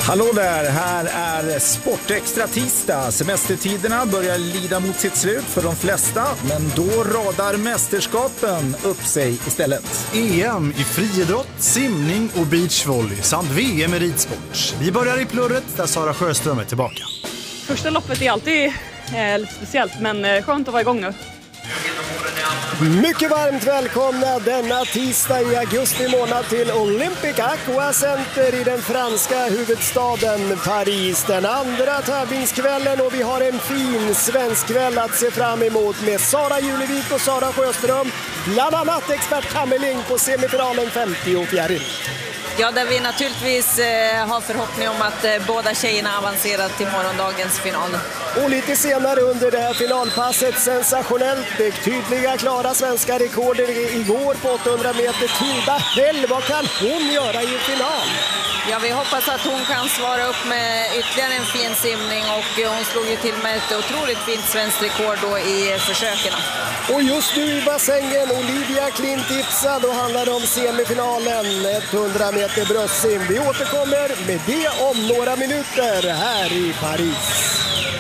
Hallå där, här är Sportextra tisdag. Semestertiderna börjar lida mot sitt slut för de flesta, men då radar mästerskapen upp sig istället. EM i friidrott, simning och beachvolley samt VM i ridsport. Vi börjar i plurret där Sara Sjöström är tillbaka. Första loppet är alltid lite speciellt, men skönt att vara igång nu. Mycket varmt välkomna denna tisdag i augusti månad till Olympic Aqua Center i den franska huvudstaden Paris. Den andra tävlingskvällen och vi har en fin svensk kväll att se fram emot med Sara Julevik och Sara Sjöström. Bland annat expert Kammerling på semifinalen 50 fjäril. Ja, där vi naturligtvis har förhoppning om att båda tjejerna avancerar till morgondagens final. Och lite senare under det här finalpasset sensationellt tydliga klara svenska rekorder igår på 800 meter. Tilda Hell, vad kan hon göra i final? Ja, vi hoppas att hon kan svara upp med ytterligare en fin simning och hon slog ju till med ett otroligt fint svenskt rekord då i försöken. Och just nu i bassängen Olivia Klintipsa, då handlar det om semifinalen 100 meter bröstsim. Vi återkommer med det om några minuter här i Paris.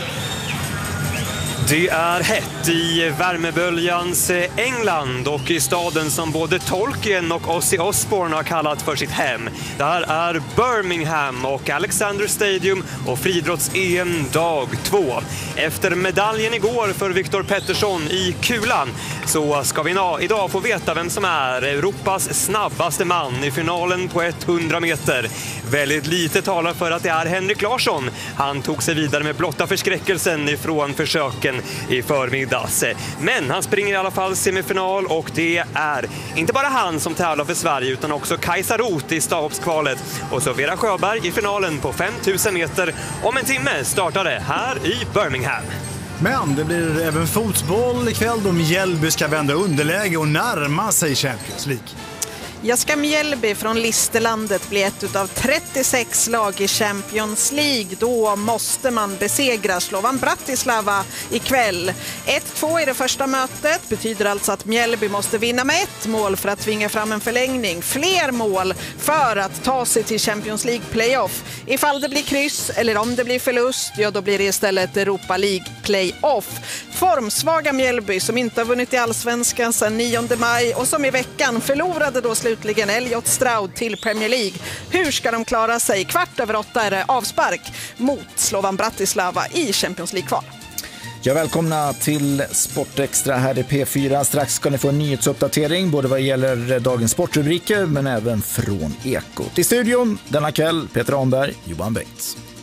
Det är hett i värmeböljans England och i staden som både Tolkien och Ozzy Osbourne har kallat för sitt hem. Det här är Birmingham och Alexander Stadium och friidrotts-EM dag 2. Efter medaljen igår för Viktor Pettersson i kulan så ska vi idag få veta vem som är Europas snabbaste man i finalen på 100 meter. Väldigt lite talar för att det är Henrik Larsson. Han tog sig vidare med blotta förskräckelsen ifrån försöken i förmiddags. Men han springer i alla fall semifinal och det är inte bara han som tävlar för Sverige utan också Kajsa Roth i stavhoppskvalet och så Vera Sjöberg i finalen på 5000 meter. Om en timme startar det här i Birmingham. Men det blir även fotboll ikväll då Mjällby ska vända underläge och närma sig Champions League. Ja, ska Mjällby från Listerlandet bli ett av 36 lag i Champions League, då måste man besegra Slovan Bratislava ikväll. 1-2 i det första mötet betyder alltså att Mjällby måste vinna med 1 mål för att tvinga fram en förlängning. Fler mål för att ta sig till Champions League playoff. Ifall det blir kryss eller om det blir förlust, ja då blir det istället Europa League playoff. Formsvaga Mjällby som inte har vunnit i Allsvenskan sedan 9 maj och som i veckan förlorade då slutligen Elliot Stroud till Premier League. Hur ska de klara sig? 8:15 är det avspark mot Slovan Bratislava i Champions League-kval. Ja, välkomna till Sportextra här i P4. Strax ska ni få en nyhetsuppdatering både vad gäller dagens sportrubriker men även från Ekot. I studion denna kväll Peter Ahnberg, Johan Bengts.